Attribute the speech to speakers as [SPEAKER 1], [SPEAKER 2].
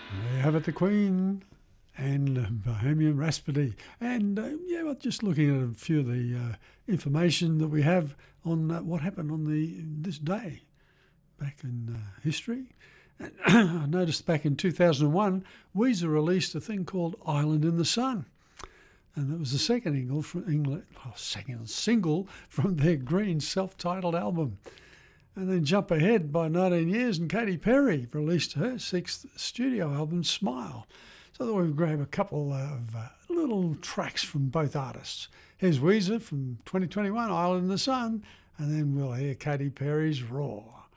[SPEAKER 1] There you have it, the Queen and Bohemian Rhapsody. And well, just looking at a few of the information that we have on what happened on this day back in history. And I noticed back in 2001, Weezer released a thing called Island in the Sun. And that was the second single from their green self-titled album. And then jump ahead by 19 years and Katy Perry released her sixth studio album, Smile. So I thought we'd grab a couple of little tracks from both artists. Here's Weezer from 2021, Island in the Sun, and then we'll hear Katy Perry's Roar.